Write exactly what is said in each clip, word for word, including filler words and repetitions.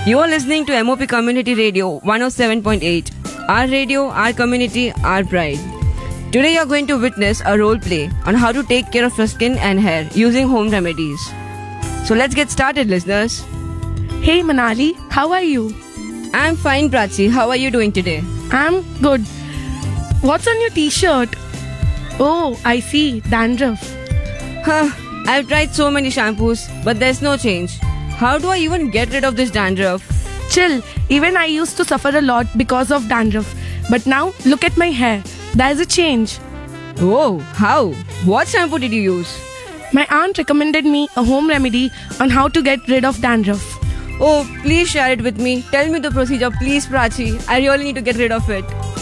You are listening to M O P Community Radio one oh seven point eight. Our radio, our community, our pride. Today you are going to witness a role play on how to take care of your skin and hair using home remedies. So let's get started, listeners. Hey Manali, how are you? I'm fine, Prachi. How are you doing today? I'm good. What's on your t-shirt? Oh, I see, dandruff. Huh, I've tried so many shampoos, but there's no change. How do I even get rid of this dandruff? Chill, even I used to suffer a lot because of dandruff. But now, look at my hair. There's a change. Whoa, how? What shampoo did you use? My aunt recommended me a home remedy on how to get rid of dandruff. Oh, please share it with me. Tell me the procedure, please, Prachi. I really need to get rid of it.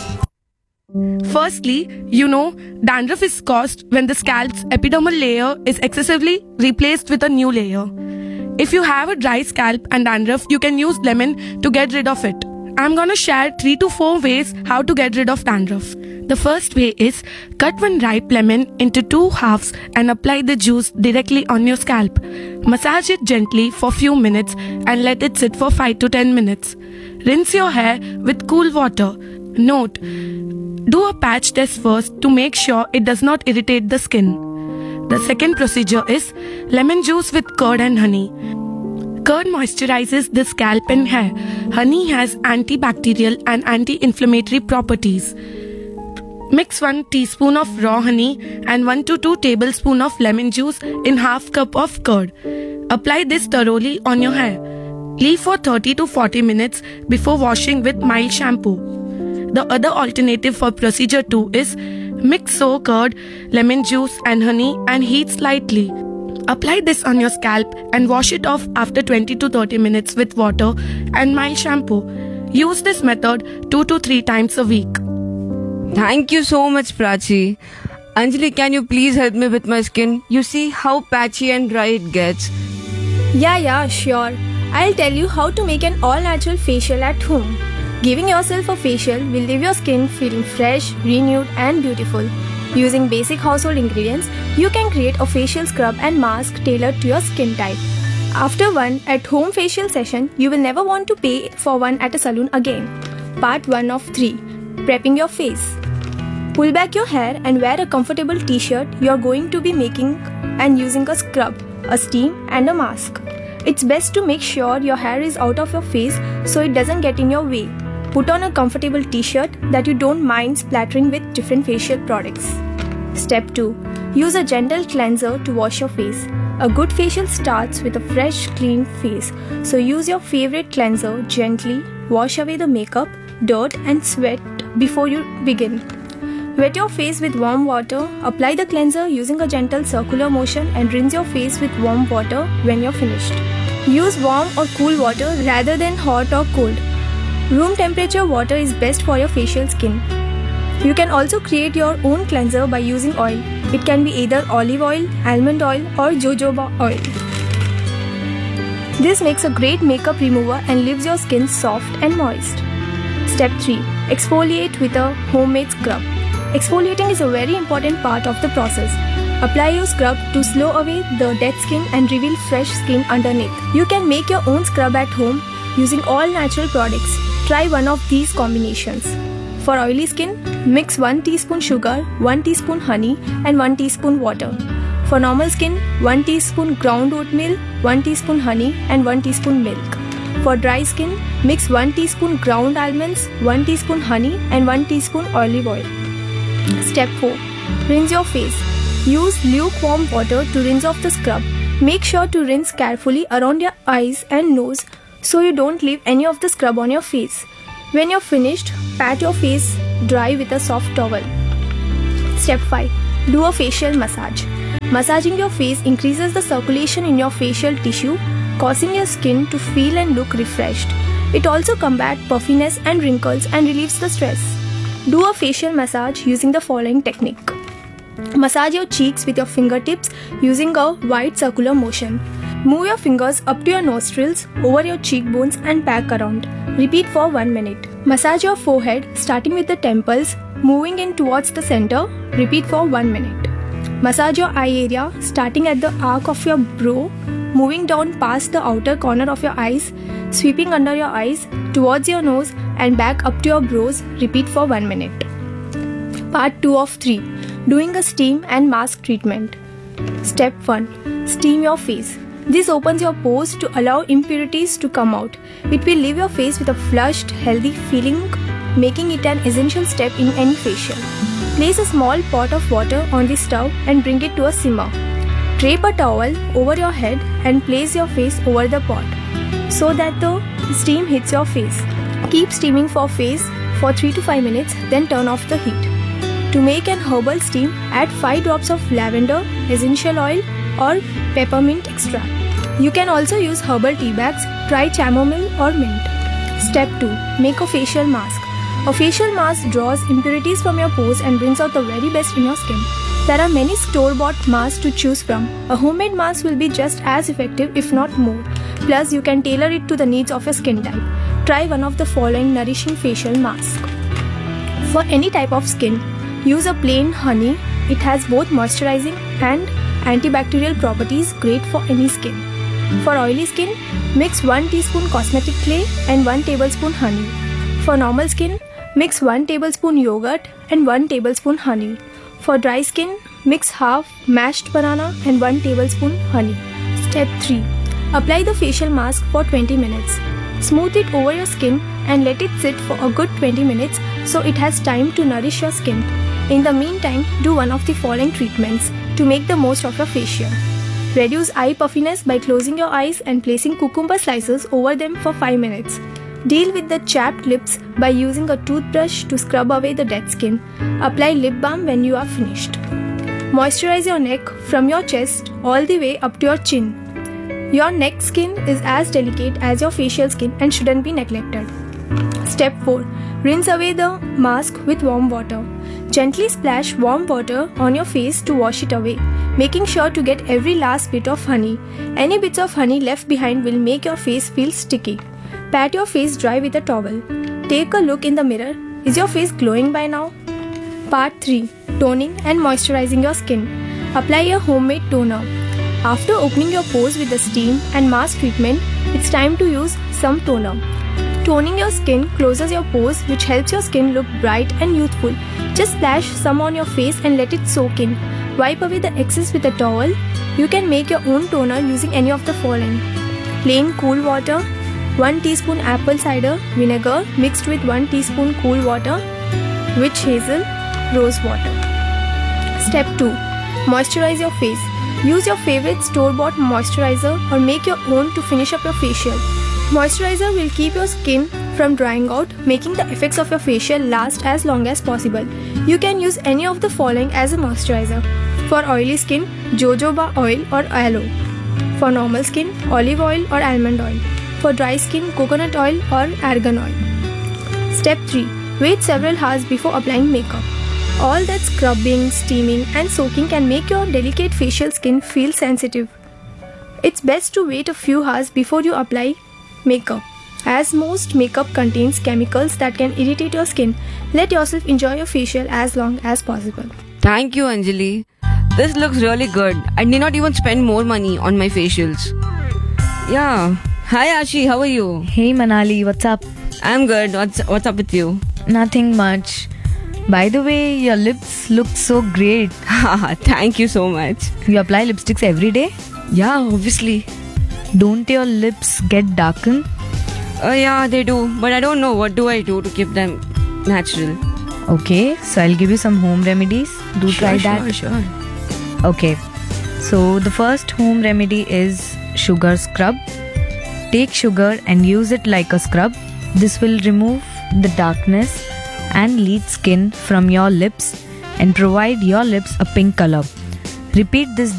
Firstly, you know, dandruff is caused when the scalp's epidermal layer is excessively replaced with a new layer. If you have a dry scalp and dandruff, you can use lemon to get rid of it. I'm gonna share three to four ways how to get rid of dandruff. The first way is cut one ripe lemon into two halves and apply the juice directly on your scalp. Massage it gently for few minutes and let it sit for five to ten minutes. Rinse your hair with cool water. Note, do a patch test first to make sure it does not irritate the skin. The second procedure is lemon juice with curd and honey. Curd moisturizes the scalp and hair. Honey has antibacterial and anti-inflammatory properties. Mix one teaspoon of raw honey and one to two tablespoons of lemon juice in half cup of curd. Apply this thoroughly on your hair. Leave for thirty to forty minutes before washing with mild shampoo. The other alternative for procedure two is mix sour curd, lemon juice and honey and heat slightly. Apply this on your scalp and wash it off after twenty to thirty minutes with water and mild shampoo. Use this method two to three times a week. Thank you so much, Prachi. Anjali, can you please help me with my skin? You see how patchy and dry it gets. Yeah, yeah, sure. I'll tell you how to make an all-natural facial at home. Giving yourself a facial will leave your skin feeling fresh, renewed and beautiful. Using basic household ingredients, you can create a facial scrub and mask tailored to your skin type. After one at-home facial session, you will never want to pay for one at a salon again. Part one of three. Prepping your face. Pull back your hair and wear a comfortable t-shirt you are going to be making and using a scrub, a steam and a mask. It's best to make sure your hair is out of your face so it doesn't get in your way. Put on a comfortable t-shirt that you don't mind splattering with different facial products. Step two. Use a gentle cleanser to wash your face. A good facial starts with a fresh, clean face. So use your favorite cleanser gently, wash away the makeup, dirt and sweat before you begin. Wet your face with warm water, apply the cleanser using a gentle circular motion and rinse your face with warm water when you're finished. Use warm or cool water rather than hot or cold. Room temperature water is best for your facial skin. You can also create your own cleanser by using oil. It can be either olive oil, almond oil or jojoba oil. This makes a great makeup remover and leaves your skin soft and moist. Step three. Exfoliate with a homemade scrub. Exfoliating is a very important part of the process. Apply your scrub to slow away the dead skin and reveal fresh skin underneath. You can make your own scrub at home using all natural products. Try one of these combinations. For oily skin, mix one teaspoon sugar, one teaspoon honey and one teaspoon water. For normal skin, one teaspoon ground oatmeal, one teaspoon honey and one teaspoon milk. For dry skin, mix one teaspoon ground almonds, one teaspoon honey and one teaspoon olive oil. Step four. Rinse your face. Use lukewarm water to rinse off the scrub. Make sure to rinse carefully around your eyes and nose so you don't leave any of the scrub on your face. When you're finished, pat your face dry with a soft towel. Step five. Do a facial massage. Massaging your face increases the circulation in your facial tissue, causing your skin to feel and look refreshed. It also combats puffiness and wrinkles and relieves the stress. Do a facial massage using the following technique. Massage your cheeks with your fingertips using a wide circular motion. Move your fingers up to your nostrils, over your cheekbones and back around. Repeat for one minute. Massage your forehead starting with the temples, moving in towards the center. Repeat for one minute. Massage your eye area starting at the arc of your brow, moving down past the outer corner of your eyes, sweeping under your eyes, towards your nose and back up to your brows. Repeat for one minute. Part two of three. Doing a steam and mask treatment. Step one. Steam your face. This opens your pores to allow impurities to come out. It will leave your face with a flushed, healthy feeling, making it an essential step in any facial. Place a small pot of water on the stove and bring it to a simmer. Drape a towel over your head and place your face over the pot so that the steam hits your face. Keep steaming for face for three to five minutes, then turn off the heat. To make an herbal steam, add five drops of lavender, essential oil or peppermint extract. You can also use herbal tea bags. Try chamomile or mint. Step two. Make a facial mask. A facial mask draws impurities from your pores and brings out the very best in your skin. There are many store-bought masks to choose from. A homemade mask will be just as effective, if not more. Plus, you can tailor it to the needs of your skin type. Try one of the following nourishing facial masks. For any type of skin, use a plain honey. It has both moisturizing and antibacterial properties, great for any skin. For oily skin, mix one teaspoon cosmetic clay and one tablespoon honey. For normal skin, mix one tablespoon yogurt and one tablespoon honey. For dry skin, mix half mashed banana and one tablespoon honey. Step three. Apply the facial mask for twenty minutes. Smooth it over your skin and let it sit for a good twenty minutes so it has time to nourish your skin. In the meantime, do one of the following treatments to make the most of your facial. Reduce eye puffiness by closing your eyes and placing cucumber slices over them for five minutes. Deal with the chapped lips by using a toothbrush to scrub away the dead skin. Apply lip balm when you are finished. Moisturize your neck from your chest all the way up to your chin. Your neck skin is as delicate as your facial skin and shouldn't be neglected. Step four. Rinse away the mask with warm water. Gently splash warm water on your face to wash it away, making sure to get every last bit of honey. Any bits of honey left behind will make your face feel sticky. Pat your face dry with a towel. Take a look in the mirror. Is your face glowing by now? Part three. Toning and moisturizing your skin. Apply a homemade toner. After opening your pores with the steam and mask treatment, it's time to use some toner. Toning your skin closes your pores, which helps your skin look bright and youthful. Just splash some on your face and let it soak in. Wipe away the excess with a towel. You can make your own toner using any of the following. Plain cool water, one teaspoon apple cider vinegar mixed with one teaspoon cool water, witch hazel, rose water. Step two. Moisturize your face. Use your favorite store-bought moisturizer or make your own to finish up your facial. Moisturizer will keep your skin from drying out, making the effects of your facial last as long as possible. You can use any of the following as a moisturizer. For oily skin, jojoba oil or aloe. For normal skin, olive oil or almond oil. For dry skin, coconut oil or argan oil. Step three. Wait several hours before applying makeup. All that scrubbing, steaming and soaking can make your delicate facial skin feel sensitive. It's best to wait a few hours before you apply makeup, as most makeup contains chemicals that can irritate your skin. Let yourself enjoy your facial as long as possible. Thank you, Anjali. This looks really good. I need not even spend more money on my facials. Yeah. Hi Ashi, how are you? Hey Manali, what's up? I'm good. What's what's up with you? Nothing much. By the way, your lips look so great. Thank you so much. You apply lipsticks every day? Yeah, obviously. Don't your lips get darkened? Uh, yeah, they do. But I don't know what do I do to keep them natural. Okay, so I'll give you some home remedies. Do Sure, try sure, that. sure. Okay, so the first home remedy is sugar scrub. Take sugar and use it like a scrub. This will remove the darkness and lead skin from your lips and provide your lips a pink color. Repeat this